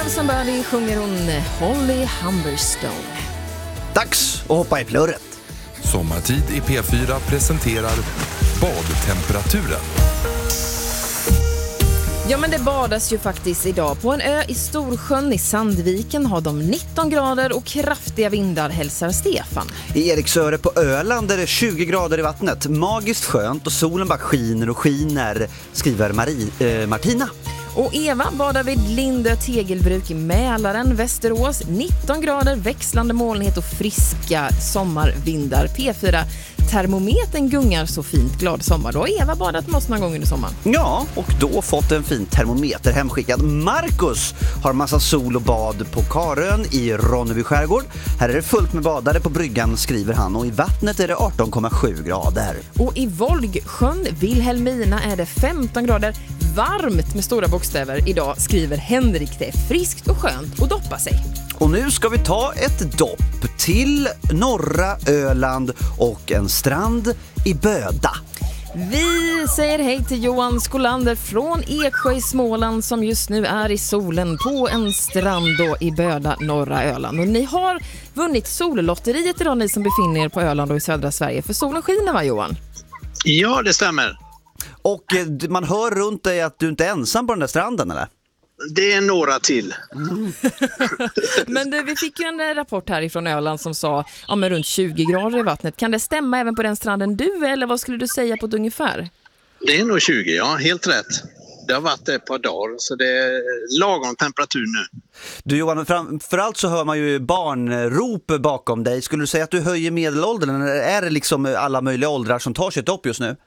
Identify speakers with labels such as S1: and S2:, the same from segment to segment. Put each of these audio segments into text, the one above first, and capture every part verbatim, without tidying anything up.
S1: Love Somebody sjunger hon Holly Humberstone.
S2: Dags att hoppa i plurret.
S3: Sommartid i P fyra presenterar badtemperaturen.
S1: Ja, men det badas ju faktiskt idag. På en ö i Storsjön i Sandviken har de nitton grader och kraftiga vindar, hälsar Stefan.
S2: I Eriksöre på Öland är det tjugo grader i vattnet. Magiskt skönt och solen bara skiner och skiner, skriver Marie, eh, Martina.
S1: Och Eva badar vid Lindö tegelbruk i Mälaren, Västerås. nitton grader, växlande molnighet och friska sommarvindar. P fyra, termometern gungar så fint, glad sommar. Då har Eva badat med oss någon gång under sommaren.
S2: Ja, och då fått en fin termometer hemskickad. Marcus har massa sol och bad på Karön i Ronneby skärgård. Här är det fullt med badare på bryggan, skriver han. Och i vattnet är det arton komma sju grader.
S1: Och i Volgsjön, Vilhelmina, är det femton grader. Varmt med stora bokstäver idag, skriver Henrik. Det är friskt och skönt att doppa sig.
S2: Och nu ska vi ta ett dopp till norra Öland och en strand i Böda.
S1: Vi säger hej till Johan Skolander från Eksjö i Småland som just nu är i solen på en strand då i Böda, norra Öland. Och ni har vunnit sollotteriet idag, ni som befinner er på Öland och i södra Sverige. För solen skiner, va Johan?
S4: Ja, det stämmer.
S2: Och eh, man hör runt dig att du inte är ensam på den där stranden, eller?
S4: Det är några till.
S1: Mm. Men du, vi fick ju en rapport härifrån Öland som sa ja, men runt tjugo grader i vattnet. Kan det stämma även på den stranden du, eller vad skulle du säga på ett ungefär?
S4: Det är nog tjugo, ja, helt rätt. Det har varit ett par dagar, så det är lagom temperatur nu.
S2: Du Johan, framförallt så hör man ju barnrop bakom dig. Skulle du säga att du höjer medelåldern, eller är det liksom alla möjliga åldrar som tar sig ett upp just nu?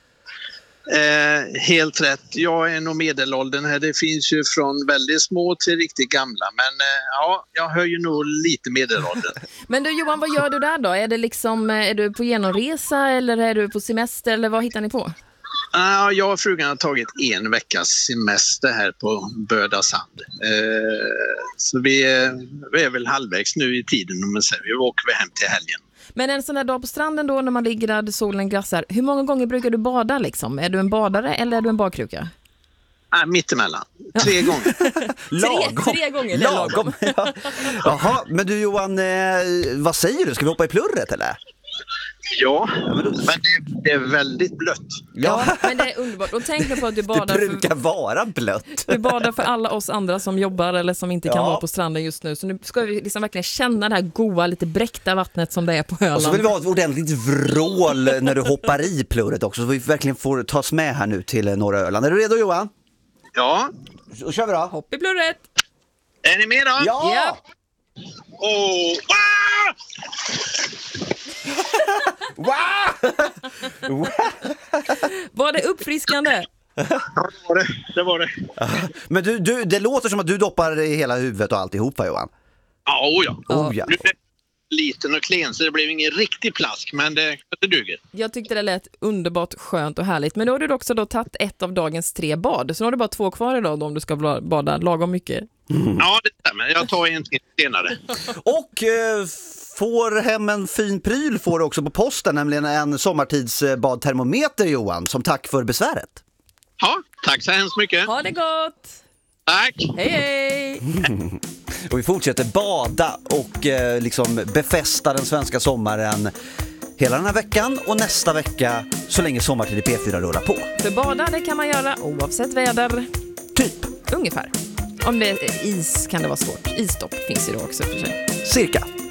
S4: Eh, helt rätt. Jag är nog medelåldern här. Det finns ju från väldigt små till riktigt gamla. Men eh, ja, jag höjer nog lite medelåldern.
S1: Men du Johan, vad gör du där då? Är det liksom, är du på genomresa eller är du på semester eller vad hittar ni på?
S4: Uh, jag och frugan har tagit en veckas semester här på Böda sand. Uh, så vi är, vi är väl halvvägs nu i tiden, men sen vi åker hem till helgen.
S1: Men en sån där dag på stranden då när man ligger där solen grassar, hur många gånger brukar du bada liksom? Är du en badare eller är du en badkruka?
S4: Nej, uh, mittemellan. Tre gånger.
S2: Lagom.
S1: Tre, tre gånger, det är lagom.
S2: Ja. Jaha, men du Johan, eh, vad säger du? Ska vi hoppa i plurret eller?
S4: Ja, men det, det är väldigt blött.
S1: Ja, ja, men det är underbart. Och tänk nu på att du badar.
S2: Det brukar för, vara blött.
S1: Du badar för alla oss andra som jobbar eller som inte kan
S2: ja.
S1: vara på stranden just nu. Så nu ska vi liksom verkligen känna det här goa, lite bräckta vattnet som det är på Öland.
S2: Och så vill vi ha ett ordentligt vrål när du hoppar i plurret också. Så vi verkligen får tas med här nu till norra Öland. Är du redo Johan?
S4: Ja.
S2: Då kör vi då.
S1: Hopp i plurret.
S4: Är ni med då?
S2: Ja!
S1: Ja.
S4: Oh. Ah!
S2: Wow!
S1: Var det uppfriskande?
S4: Det var det, det var det.
S2: Men du, du, det låter som att du doppar i hela huvudet och alltihopa Johan.
S4: Ja, oh ja.
S2: Oh, ja.
S4: Nu är det liten och klen så det blev ingen riktig plask, men det, det duger.
S1: Jag tyckte det lät underbart, skönt och härligt. Men då har du också då tagit ett av dagens tre bad. Så nu har du bara två kvar idag då, om du ska bada lagom mycket.
S4: Mm. Ja, det stämmer. Jag tar en till senare.
S2: Och eh, får hem en fin pryl får du också på posten, nämligen en sommartidsbadtermometer Johan, som tack för besväret.
S4: Ja, tack så hemskt mycket.
S1: Ha det gott!
S4: Tack!
S1: Hej hej!
S2: Och vi fortsätter bada och eh, liksom befästa den svenska sommaren hela den här veckan och nästa vecka så länge Sommartid i P fyra rullar på.
S1: För bada det kan man göra oavsett väder.
S2: Typ.
S1: Ungefär. Om det är is kan det vara svårt. Isstopp finns ju då också för sig.
S2: Cirka.